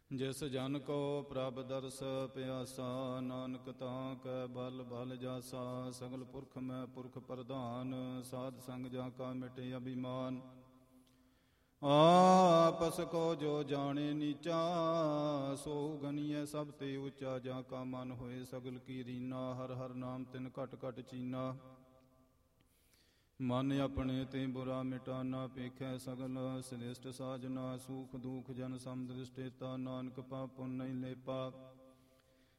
ਜਿਸ ਜਨ ਕੋ ਪ੍ਰਭ ਦਰਸ ਪਿਆਸਾ, ਨਾਨਕ ਤਾਂ ਕੈ ਬਲ ਬਲ ਜਾਸਾ। ਸਗਲ ਪੁਰਖ ਮੈਂ ਪੁਰਖ ਪ੍ਰਧਾਨ, ਸਾਧ ਸੰਗ ਜਾ ਕਾ ਮਿਟੇ ਅਭਿਮਾਨ। ਆਪਸ ਕੋ ਜੋ ਜਾਣੇ ਨੀਚਾ, ਸੋ ਗਨੀਐ ਸਭ ਤੇ ਉੱਚਾ। ਜਾ ਕਾ ਮਨ ਹੋਏ ਸਗਲ ਕੀ ਰੀਨਾ, ਹਰ ਹਰ ਨਾਮ ਤਿਨ ਘਟ ਘਟ ਚੀਨਾ। ਮਨ ਆਪਣੇ ਤੇ ਬੁਰਾ ਮਿਟਾਨਾ, ਪੇਖੈ ਸਗਲ ਸ੍ਰੇਸ਼ਟ ਸਾਜਨਾ। ਸੂਖ ਦੂਖ ਜਨ ਸਮ ਦ੍ਰਿਸ਼ਟੇਤਾ, ਨਾਨਕ ਪਾਪ ਪੁੰਨ ਨਹੀਂ ਲੇਪਾ।